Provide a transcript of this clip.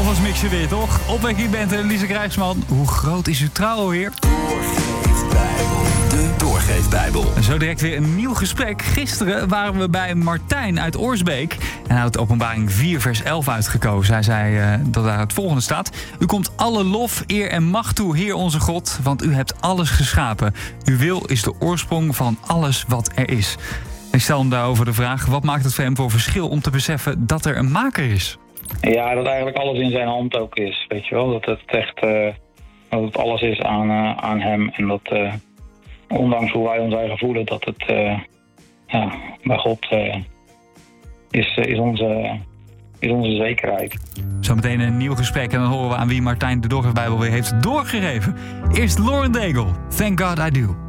Mixje weer, toch? Opwekking bent Lise Krijgsman. Hoe groot is uw trouw alweer? De Doorgeefbijbel. Zo direct weer een nieuw gesprek. Gisteren waren we bij Martijn uit Oorsbeek. En hij had Openbaring 4 vers 11 uitgekozen. Hij zei dat daar het volgende staat. U komt alle lof, eer en macht toe, Heer onze God. Want u hebt alles geschapen. Uw wil is de oorsprong van alles wat er is. Ik stel hem daarover de vraag. Wat maakt het voor hem voor verschil om te beseffen dat er een maker is? Ja, dat eigenlijk alles in zijn hand ook is, weet je wel. Dat het echt dat het alles is aan hem. En dat ondanks hoe wij ons eigen voelen, dat het bij God is onze zekerheid. Zometeen een nieuw gesprek en dan horen we aan wie Martijn de Doorgeefbijbel weer heeft doorgegeven. Eerst Lauren Daigle, Thank God I Do.